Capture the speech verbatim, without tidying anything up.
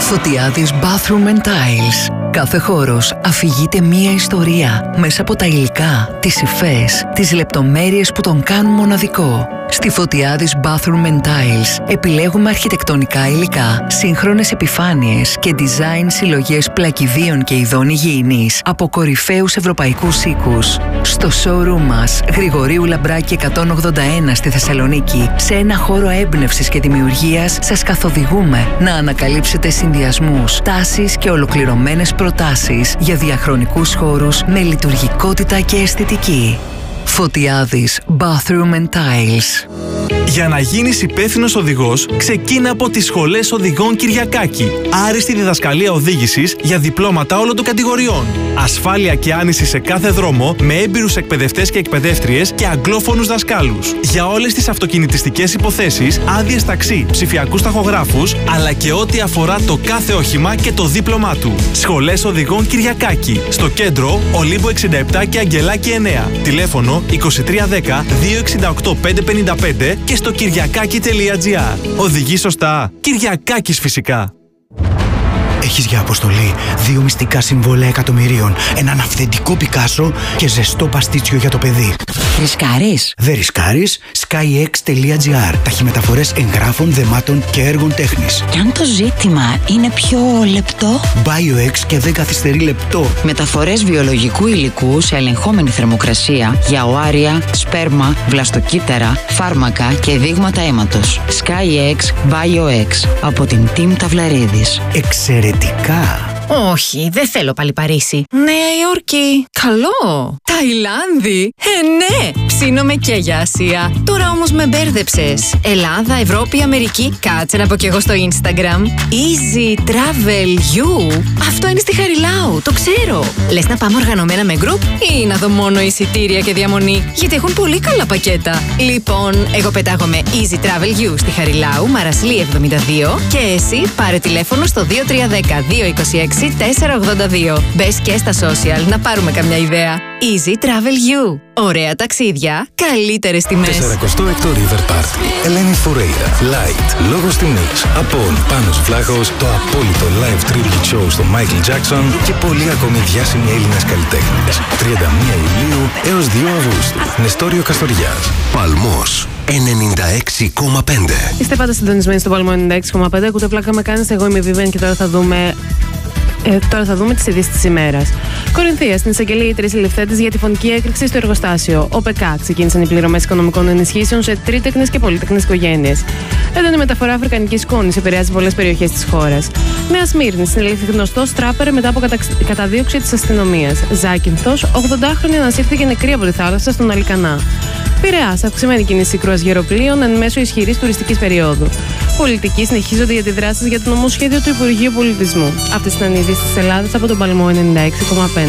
Φωτιάδης Bathroom and Tiles. Κάθε χώρος αφηγείται μία ιστορία μέσα από τα υλικά, τις υφές, τις λεπτομέρειες που τον κάνουν μοναδικό. Στη Φωτιάδης Bathroom and Tiles επιλέγουμε αρχιτεκτονικά υλικά, σύγχρονες επιφάνειες και design συλλογές πλακιδίων και ειδών υγιεινής από κορυφαίους ευρωπαϊκούς οίκους. Στο showroom μας, Γρηγορίου Λαμπράκη εκατόν ογδόντα ένα στη Θεσσαλονίκη, σε ένα χώρο έμπνευσης και δημιουργίας, σας καθοδηγούμε να ανακαλύψετε συνδυασμούς, τάσεις και ολοκληρωμένες προτάσεις για διαχρονικούς χώρους με λειτουργικότητα και αισθητική. Φωτιάδης Bathroom and Tiles. Για να γίνεις υπεύθυνος οδηγός, ξεκίνα από τις σχολές οδηγών Κυριακάκη. Άριστη διδασκαλία οδήγησης για διπλώματα όλων των κατηγοριών. Ασφάλεια και άνηση σε κάθε δρόμο με έμπειρους εκπαιδευτές και εκπαιδεύτριες και αγγλόφωνους δασκάλους. Για όλες τις αυτοκινητιστικές υποθέσεις, άδειες ταξί, ψηφιακούς ταχογράφους, αλλά και ό,τι αφορά το κάθε όχημα και το δίπλωμά του. Σχολές οδηγών Κυριακάκη. Στο κέντρο, Ολύμπου εξήντα επτά και Αγγελάκη εννέα. Τηλέφωνο είκοσι τρία δέκα δύο εξήντα οκτώ πεντακόσια πενήντα πέντε και στο κυριακάκι τελεία τζι άρ. Οδηγεί σωστά. Κυριακάκης φυσικά. Έχεις για αποστολή δύο μυστικά συμβόλαια εκατομμυρίων, έναν αυθεντικό Πικάσο και ζεστό παστίτσιο για το παιδί. Ρισκάρεις? Δεν ρισκάρεις. skyx τελεία τζι άρ. Ταχυμεταφορές εγγράφων, δεμάτων και έργων τέχνης. Και αν το ζήτημα είναι πιο λεπτό? BioX και δεν καθυστερεί λεπτό. Μεταφορές βιολογικού υλικού σε ελεγχόμενη θερμοκρασία για οάρια, σπέρμα, βλαστοκύτταρα, φάρμακα και δείγματα αίματος. skyx BioX από την Team Ταυλαρίδης. Εξαιρετικά. Όχι, δεν θέλω πάλι Παρίσι. Νέα Υόρκη. Καλό. Ταϊλάνδη. Ε, ναι. Ψήνομαι και για Ασία. Τώρα όμως με μπέρδεψες. Ελλάδα, Ευρώπη, Αμερική. Κάτσε να πω κι εγώ στο Instagram. Easy Travel You. Αυτό είναι στη Χαριλάου. Το ξέρω. Λες να πάμε οργανωμένα με group ή να δω μόνο εισιτήρια και διαμονή? Γιατί έχουν πολύ καλά πακέτα. Λοιπόν, εγώ πετάγομαι Easy Travel You στη Χαριλάου, Μαρασλή εβδομήντα δύο. Και εσύ πάρε τηλέφωνο στο δύο τρία ένα μηδέν δύο είκοσι έξι τετρακόσια ογδόντα δύο. Μπες και στα social να πάρουμε καμιά ιδέα. Easy Travel You. Ωραία ταξίδια, καλύτερες τιμές. σαρακοστό έκτο River Party. Ελένη Φουρέιρα. Light. Λόγος τιμής. Απόν. Πάνος Βλάχος. Το απόλυτο live tribute show στο Michael Jackson και πολλοί ακόμη διάσημοι Έλληνες καλλιτέχνες. τριάντα μία Ιουλίου έως δύο Αυγούστου. Νεστόριο Καστοριάς. Παλμός. ενενήντα έξι κόμμα πέντε. Είστε πάντα συντονισμένοι στο Παλμό ενενήντα έξι κόμμα πέντε. Ακούτε πλάκα με κάνεις. Εγώ είμαι η Vivian και τώρα θα δούμε. Ε, τώρα θα δούμε τις ειδήσεις της ημέρας. Κορινθία, στην εισαγγελία οι τρεις συλληφθέντες για τη φωνική έκρηξη στο εργοστάσιο. Ο ΠΕΚΑ ξεκίνησαν οι πληρωμές οικονομικών ενισχύσεων σε τρίτεκνες και πολύτεκνες οικογένειες. Έντονη μεταφορά αφρικανικής σκόνης επηρεάζει πολλές περιοχές της χώρας. Νέα Σμύρνη, συνελήφθη γνωστός τράπερ μετά από καταξ... καταδίωξη της αστυνομίας. Ζάκυνθος, ογδοντάχρονη ανασύρθηκε νεκρή από τη θάλασσα στον Αλικανά. Πειραιάς, αυξημένη κίνηση κρουαζιεροπλοίων εν μέσω ισχυρής τουριστικής περίοδου. Πολιτικοί συνεχίζονται οι αντιδράσεις για το νομοσχέδιο του Υπουργείου Πολιτισμού. Αυτές ήταν οι ειδήσεις της Ελλάδας από τον Παλμό ενενήντα έξι κόμμα πέντε.